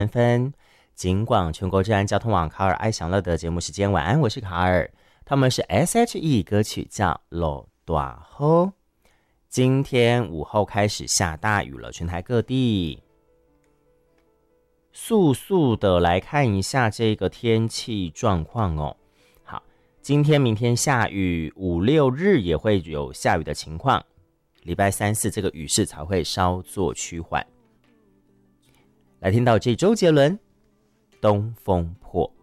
分，警广全国治安交通网卡尔爱享乐的节目时间，晚安，我是卡尔。他们是 SHE 歌曲叫《落大雨》。今天午后开始下大雨了，全台各地。速速的来看一下这个天气状况哦。好，今天、明天下雨，5、6日也会有下雨的情况。礼拜3、4这个雨势才会稍作趋缓。来听到这周杰伦《东风破》。